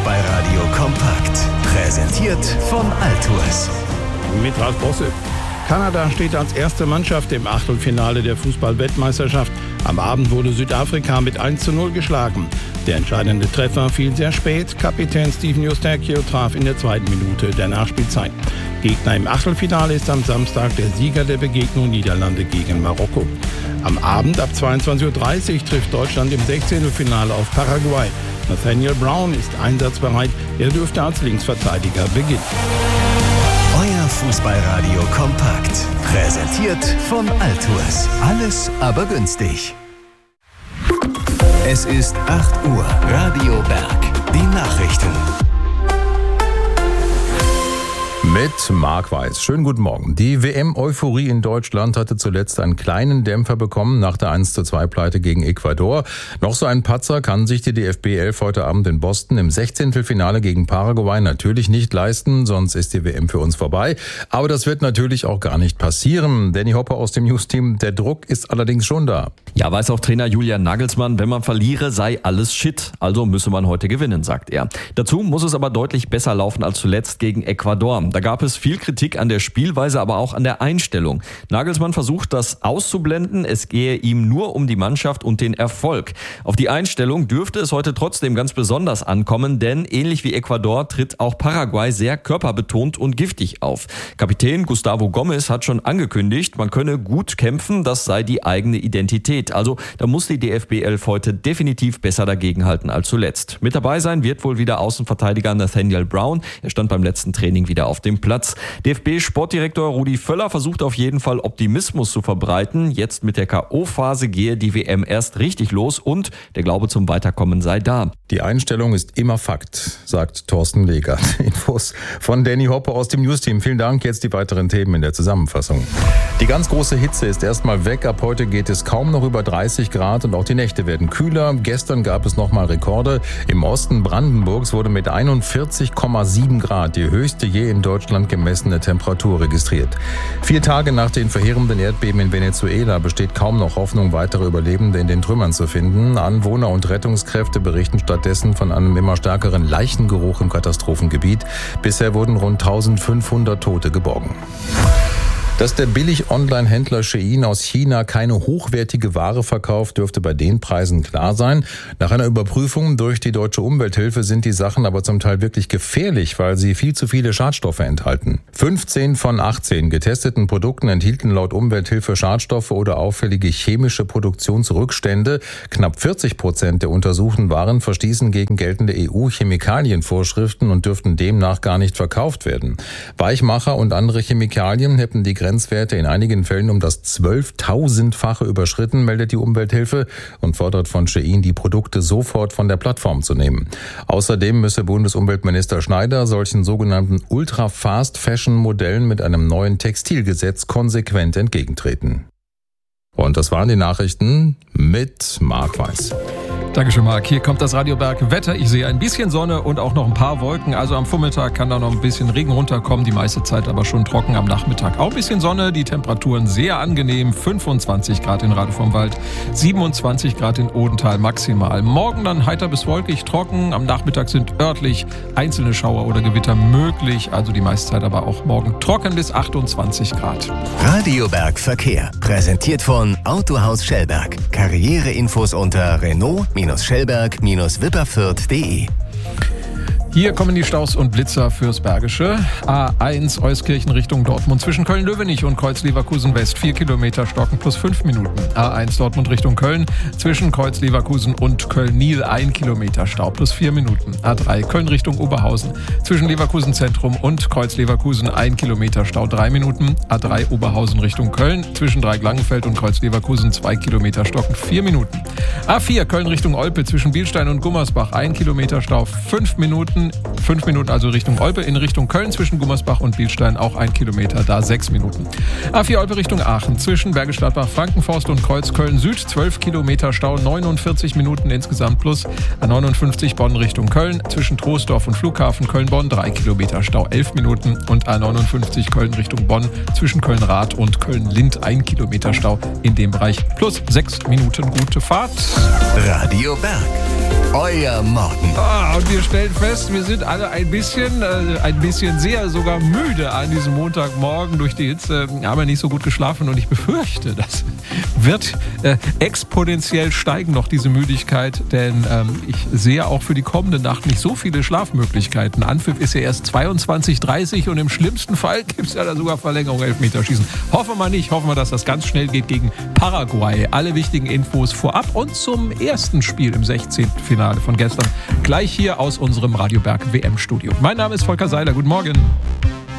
Fußballradio kompakt. Präsentiert von Altours. Mit Ralf Bosse. Kanada steht als erste Mannschaft im Achtelfinale der Fußball-Weltmeisterschaft. Am Abend wurde Südafrika mit 1:0 geschlagen. Der entscheidende Treffer fiel sehr spät. Kapitän Steven Eustáquio traf in der 2. Minute der Nachspielzeit. Gegner im Achtelfinale ist am Samstag der Sieger der Begegnung Niederlande gegen Marokko. Am Abend ab 22:30 Uhr trifft Deutschland im 16. Finale auf Paraguay. Nathaniel Brown ist einsatzbereit. Er dürfte als Linksverteidiger beginnen. Euer Fußballradio kompakt. Präsentiert von Altours. Alles aber günstig. Es ist 8 Uhr. Radio Berg. Die Nachrichten. Mit Marc Weiß. Schönen guten Morgen. Die WM-Euphorie in Deutschland hatte zuletzt einen kleinen Dämpfer bekommen nach der 1:2-Pleite gegen Ecuador. Noch so ein Patzer kann sich die DFB 11 heute Abend in Boston im 16. Finale gegen Paraguay natürlich nicht leisten, sonst ist die WM für uns vorbei. Aber das wird natürlich auch gar nicht passieren. Danny Hopper aus dem News-Team, der Druck ist allerdings schon da. Ja, weiß auch Trainer Julian Nagelsmann, wenn man verliere, sei alles Shit. Also müsse man heute gewinnen, sagt er. Dazu muss es aber deutlich besser laufen als zuletzt gegen Ecuador. Da gab es viel Kritik an der Spielweise, aber auch an der Einstellung. Nagelsmann versucht, das auszublenden. Es gehe ihm nur um die Mannschaft und den Erfolg. Auf die Einstellung dürfte es heute trotzdem ganz besonders ankommen, denn ähnlich wie Ecuador tritt auch Paraguay sehr körperbetont und giftig auf. Kapitän Gustavo Gomes hat schon angekündigt, man könne gut kämpfen, das sei die eigene Identität. Also da muss die DFB 11 heute definitiv besser dagegenhalten als zuletzt. Mit dabei sein wird wohl wieder Außenverteidiger Nathaniel Brown. Er stand beim letzten Training wieder auf dem Platz. DFB-Sportdirektor Rudi Völler versucht auf jeden Fall Optimismus zu verbreiten. Jetzt mit der K.O.-Phase gehe die WM erst richtig los und der Glaube zum Weiterkommen sei da. Die Einstellung ist immer Fakt, sagt Thorsten Legert. Infos von Danny Hopper aus dem News-Team. Vielen Dank. Jetzt die weiteren Themen in der Zusammenfassung. Die ganz große Hitze ist erstmal weg. Ab heute geht es kaum noch über 30 Grad und auch die Nächte werden kühler. Gestern gab es nochmal Rekorde. Im Osten Brandenburgs wurde mit 41,7 Grad die höchste je in Deutschland gemessene Temperatur registriert. 4 Tage nach den verheerenden Erdbeben in Venezuela besteht kaum noch Hoffnung, weitere Überlebende in den Trümmern zu finden. Anwohner und Rettungskräfte berichten stattdessen von einem immer stärkeren Leichengeruch im Katastrophengebiet. Bisher wurden rund 1500 Tote geborgen. Dass der Billig-Online-Händler Shein aus China keine hochwertige Ware verkauft, dürfte bei den Preisen klar sein. Nach einer Überprüfung durch die Deutsche Umwelthilfe sind die Sachen aber zum Teil wirklich gefährlich, weil sie viel zu viele Schadstoffe enthalten. 15 von 18 getesteten Produkten enthielten laut Umwelthilfe Schadstoffe oder auffällige chemische Produktionsrückstände. Knapp 40% der untersuchten Waren verstießen gegen geltende EU-Chemikalienvorschriften und dürften demnach gar nicht verkauft werden. Weichmacher und andere Chemikalien hätten die Grenzwerte in einigen Fällen um das 12.000-fache überschritten, meldet die Umwelthilfe und fordert von Shein, die Produkte sofort von der Plattform zu nehmen. Außerdem müsse Bundesumweltminister Schneider solchen sogenannten Ultra-Fast-Fashion-Modellen mit einem neuen Textilgesetz konsequent entgegentreten. Und das waren die Nachrichten mit Marc Weiß. Dankeschön, Marc. Hier kommt das Radio Berg Wetter. Ich sehe ein bisschen Sonne und auch noch ein paar Wolken. Also am Vormittag kann da noch ein bisschen Regen runterkommen, die meiste Zeit aber schon trocken. Am Nachmittag auch ein bisschen Sonne, die Temperaturen sehr angenehm. 25 Grad in Rade vom Wald, 27 Grad in Odenthal maximal. Morgen dann heiter bis wolkig, trocken. Am Nachmittag sind örtlich einzelne Schauer oder Gewitter möglich. Also die meiste Zeit aber auch morgen trocken bis 28 Grad. Radio Berg Verkehr. Präsentiert von Autohaus Schellberg. Karriereinfos unter Renault-Schellberg-Wipperfürth.de. Hier kommen die Staus und Blitzer fürs Bergische. A1 Euskirchen Richtung Dortmund zwischen Köln-Löwenich und Kreuz-Leverkusen West 4 Kilometer stocken plus 5 Minuten. A1 Dortmund Richtung Köln zwischen Kreuz-Leverkusen und Köln-Niel 1 Kilometer Stau plus 4 Minuten. A3 Köln Richtung Oberhausen zwischen Leverkusen Zentrum und Kreuz-Leverkusen 1 Kilometer Stau 3 Minuten. A3 Oberhausen Richtung Köln zwischen Dreieck-Langenfeld und Kreuz-Leverkusen 2 Kilometer stocken 4 Minuten. A4 Köln Richtung Olpe zwischen Bielstein und Gummersbach 1 Kilometer Stau 5 Minuten. 5 Minuten also Richtung Olpe, in Richtung Köln zwischen Gummersbach und Bielstein auch 1 Kilometer, da 6 Minuten. A4 Olpe Richtung Aachen zwischen Bergisch Gladbach, Frankenforst und Kreuz Köln Süd 12 Kilometer Stau, 49 Minuten insgesamt plus. A59 Bonn Richtung Köln zwischen Troisdorf und Flughafen Köln-Bonn 3 Kilometer Stau, 11 Minuten. Und A59 Köln Richtung Bonn zwischen Köln-Rath und Köln-Lindt 1 Kilometer Stau in dem Bereich plus 6 Minuten gute Fahrt. Radio Berg. Euer Morgen. Und wir stellen fest, wir sind alle ein bisschen sehr sogar müde an diesem Montagmorgen durch die Hitze. Haben wir nicht so gut geschlafen und ich befürchte, das wird exponentiell steigen noch, diese Müdigkeit, denn ich sehe auch für die kommende Nacht nicht so viele Schlafmöglichkeiten. Anpfiff ist ja erst 22:30 und im schlimmsten Fall gibt es ja da sogar Verlängerung, Elfmeterschießen. Hoffen wir nicht, hoffen wir, dass das ganz schnell geht gegen Paraguay. Alle wichtigen Infos vorab und zum ersten Spiel im 16. Finale von gestern gleich hier aus unserem Radio Berg WM-Studio. Mein Name ist Volker Seiler, guten Morgen.